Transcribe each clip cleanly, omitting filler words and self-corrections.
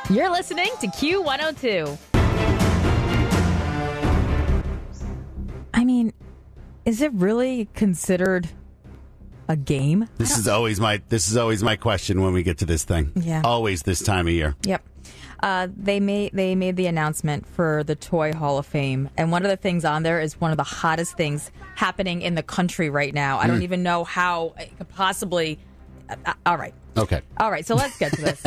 You're listening to Q102. I mean, is it really considered a game? This is always my question when we get to this thing. Yeah. Always this time of year. Yep. They made the announcement for the Toy Hall of Fame, and one of the things on there is one of the hottest things happening in the country right now. I don't even know how it could possibly. All right. Okay. All right. So let's get to this.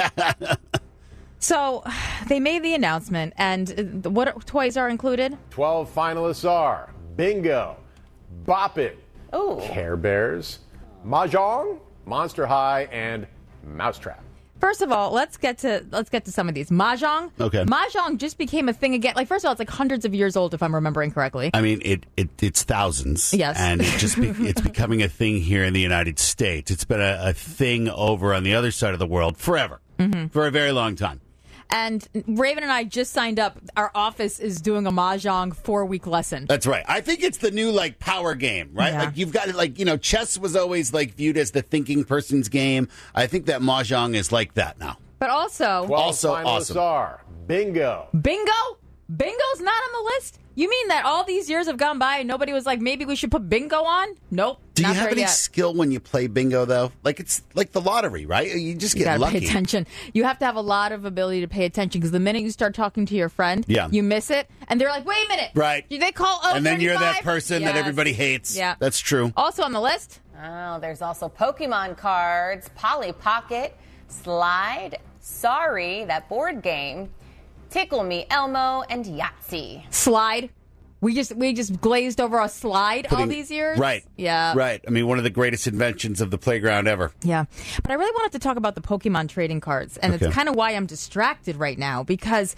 So they made the announcement, and what toys are included? 12 finalists are Bingo, Bop It, Ooh. Care Bears, Mahjong, Monster High, and Mousetrap. First of all, let's get to some of these. Mahjong. Okay. Mahjong just became a thing again. Like, first of all, it's like hundreds of years old, if I'm remembering correctly. I mean, it's thousands. Yes. And it's becoming a thing here in the United States. It's been a thing over on the other side of the world forever, for a very long time. And Raven and I just signed up. Our office is doing a Mahjong 4-week lesson. That's right. I think it's the new, power game, right? Yeah. Like, you've got it, chess was always, viewed as the thinking person's game. I think that Mahjong is like that now. But also... 12 Also finalists awesome. are Bingo. Bingo? Bingo's not on the list? You mean that all these years have gone by and nobody was like, maybe we should put bingo on? Nope. Do you not have there any yet. skill when you play bingo, though? It's like the lottery, right? You just You get gotta lucky. pay attention. You have to have a lot of ability to pay attention, because the minute you start talking to your friend, you miss it, and they're like, wait a minute. Right. They call And then you're that 35? person that Yes. everybody hates. Yeah. That's true. Also on the list, Oh, there's also Pokemon cards, Polly Pocket, Slide, Sorry, that board game, Tickle Me Elmo, and Yahtzee. slide. We just glazed over a slide all these years. Right. Yeah. Right. I mean, one of the greatest inventions of the playground ever. Yeah. But I really wanted to talk about the Pokemon trading cards, and Okay. it's kind of why I'm distracted right now, because,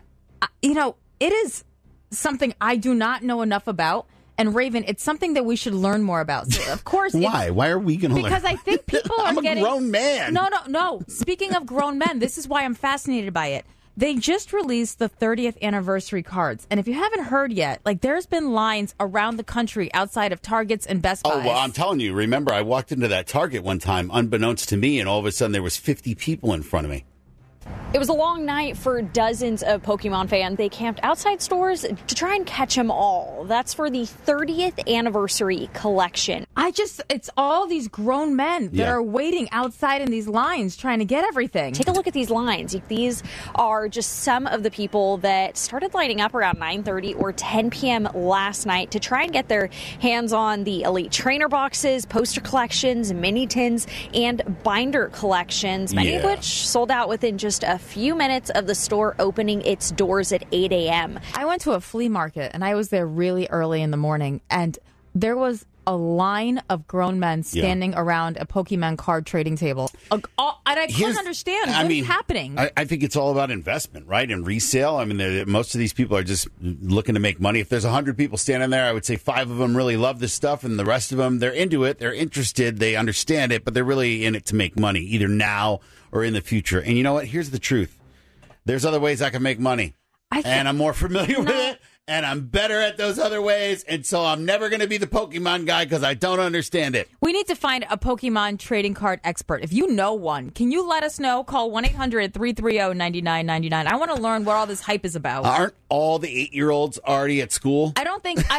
it is something I do not know enough about. And Raven, it's something that we should learn more about. So, of course, Why? Why are we going to learn? because I think people are I'm a getting... grown man. No. Speaking of grown men, this is why I'm fascinated by it. They just released the 30th anniversary cards. And if you haven't heard yet, there's been lines around the country outside of Targets and Best Buys. Oh, well, I'm telling you, remember, I walked into that Target one time, unbeknownst to me, and all of a sudden there was 50 people in front of me. It was a long night for dozens of Pokemon fans. They camped outside stores to try and catch them all. That's for the 30th anniversary collection. It's all these grown men that are waiting outside in these lines trying to get everything. Take a look at these lines. These are just some of the people that started lining up around 9:30 or 10 p.m. last night to try and get their hands on the Elite Trainer boxes, poster collections, mini tins, and binder collections, many of which sold out within just a few minutes of the store opening its doors at 8 a.m. I went to a flea market, and I was there really early in the morning, and there was a line of grown men standing around a Pokemon card trading table. And I couldn't understand what's happening. I think it's all about investment, right? And resale. I mean, most of these people are just looking to make money. If there's 100 people standing there, I would say 5 of them really love this stuff, and the rest of them, they're into it, they're interested, they understand it, but they're really in it to make money, either now or in the future. And you know what? Here's the truth. There's other ways I can make money, and I'm more familiar with it. And I'm better at those other ways, and so I'm never going to be the Pokemon guy because I don't understand it. We need to find a Pokemon trading card expert. If you know one, can you let us know? Call 1-800-330-9999. I want to learn what all this hype is about. Aren't all the 8-year-olds already at school? I don't think it's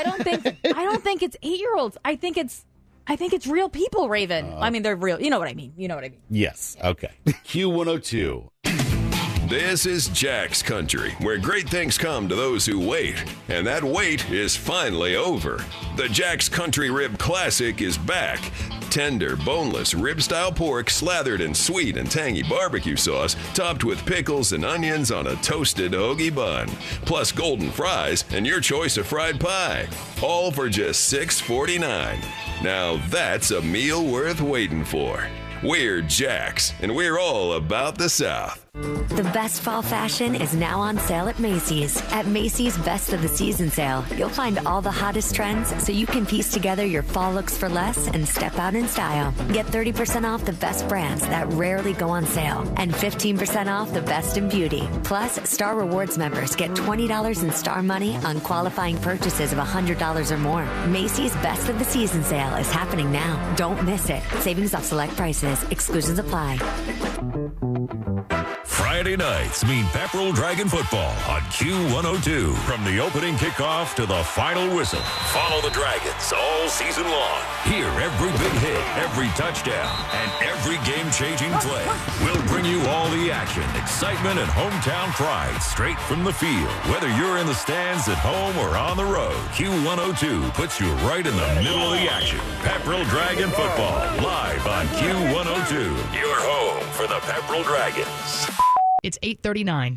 8-year-olds. I think it's real people, Raven. I mean, they're real. You know what I mean. Yes. Okay. Q102. This is Jack's Country, where great things come to those who wait. And that wait is finally over. The Jack's Country Rib Classic is back. Tender, boneless, rib-style pork slathered in sweet and tangy barbecue sauce, topped with pickles and onions on a toasted hoagie bun. Plus golden fries and your choice of fried pie. All for just $6.49. Now that's a meal worth waiting for. We're Jack's, and we're all about the South. The best fall fashion is now on sale at Macy's. At Macy's Best of the Season sale, you'll find all the hottest trends so you can piece together your fall looks for less and step out in style. Get 30% off the best brands that rarely go on sale and 15% off the best in beauty. Plus, Star Rewards members get $20 in Star money on qualifying purchases of $100 or more. Macy's Best of the Season sale is happening now. Don't miss it. Savings off select prices. Exclusions apply. Friday Friday nights mean Pepperell Dragon football on Q102. From the opening kickoff to the final whistle, follow the Dragons all season long. Hear every big hit, every touchdown, and every game-changing play. We'll bring you all the action, excitement, and hometown pride straight from the field. Whether you're in the stands at home or on the road, Q102 puts you right in the middle of the action. Pepperell Dragon football, live on Q102. Your home for the Pepperell Dragons. It's 8:39.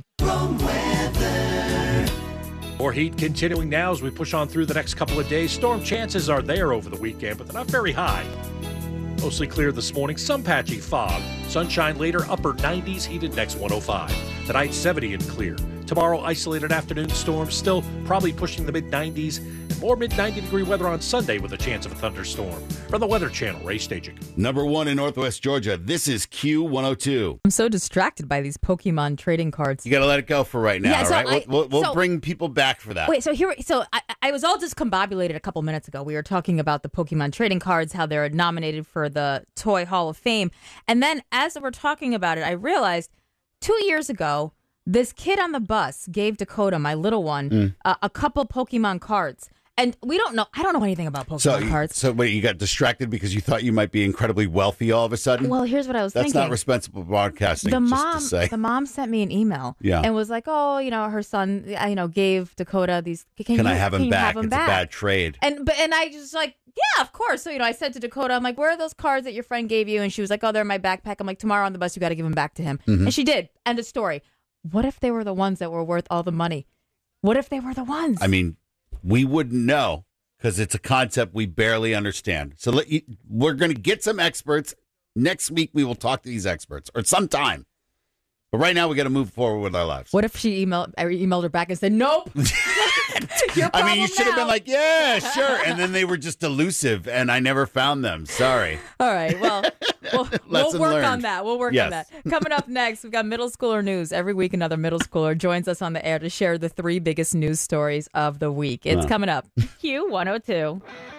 More heat continuing now as we push on through the next couple of days. Storm chances are there over the weekend, but they're not very high. Mostly clear this morning, some patchy fog. Sunshine later, upper 90s, heat index 105. Tonight, 70 and clear. Tomorrow, isolated afternoon storms, still probably pushing the mid-90s. And more mid-90-degree weather on Sunday with a chance of a thunderstorm. From the Weather Channel, Ray Stagik. Number 1 in Northwest Georgia, this is Q102. I'm so distracted by these Pokemon trading cards. You got to let it go for right now, Yeah, so right? We'll bring people back for that. Wait, I was all discombobulated a couple minutes ago. We were talking about the Pokemon trading cards, how they're nominated for the Toy Hall of Fame. And then as we're talking about it, I realized 2 years ago, this kid on the bus gave Dakota, my little one, a couple Pokemon cards. And I don't know anything about Pokemon cards. So wait, you got distracted because you thought you might be incredibly wealthy all of a sudden? Well, here's what I was thinking. That's not responsible broadcasting, The mom sent me an email and was like, oh, her son, gave Dakota these. Can I have him back? It's a bad trade. And I just like, yeah, of course. So, I said to Dakota, I'm like, where are those cards that your friend gave you? And she was like, oh, they're in my backpack. I'm like, tomorrow on the bus, you got to give them back to him. And she did. End of story. What if they were the ones that were worth all the money? What if they were the ones? I mean, we wouldn't know because it's a concept we barely understand. So we're going to get some experts. Next week, we will talk to these experts or sometime. But right now, we got to move forward with our lives. What if I emailed her back and said, nope. I mean, you should have been like, yeah, sure. And then they were just elusive, and I never found them. Sorry. All right. Well, we'll work on that. We'll work on that. Coming up next, we've got middle schooler news. Every week, another middle schooler joins us on the air to share the 3 biggest news stories of the week. It's coming up. Q102.